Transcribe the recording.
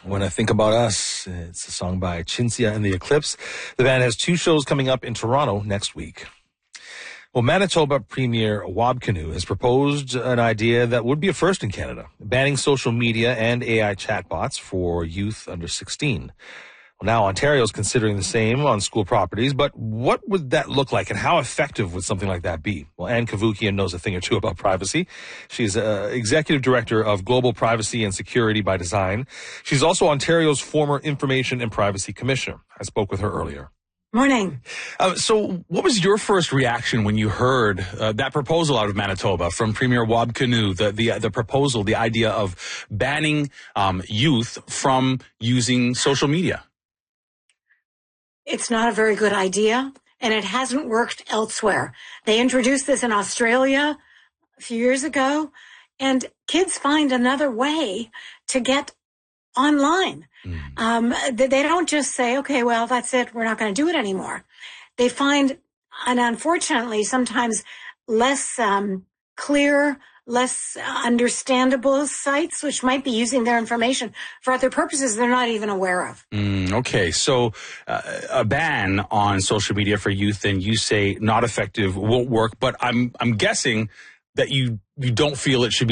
When I Think About Us, it's a song by Cinzia and the Eclipse. The band has 2 shows coming up in Toronto next week. Well, Manitoba Premier Wabkanu has proposed an idea that would be a first in Canada, banning social media and AI chatbots for youth under 16. Well, now Ontario is considering the same on school properties, but what would that look like and how effective would something like that be? Well, Anne Kavukian knows a thing or two about privacy. She's Executive Director of Global Privacy and Security by Design. She's also Ontario's former Information and Privacy Commissioner. I spoke with her earlier. Morning. So what was your first reaction when you heard that proposal out of Manitoba from Premier Wabkanu, the proposal, the idea of banning youth from using social media? It's not a very good idea, and it hasn't worked elsewhere. They introduced this in Australia a few years ago, and kids find another way to get online. They don't just say, okay, well, that's it. We're not going to do it anymore. They find, and unfortunately, sometimes less clear, less understandable sites, which might be using their information for other purposes they're not even aware of. Okay, so a ban on social media for youth, then you say not effective, won't work, but I'm guessing that you don't feel it should be